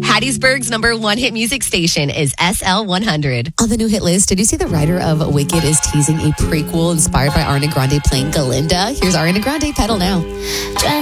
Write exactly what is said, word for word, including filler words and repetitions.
Hattiesburg's number one hit music station is S L one hundred. On the new hit list, did you see the writer of Wicked is teasing a prequel inspired by Ariana Grande playing Galinda? Here's Ariana Grande, Pedal Now.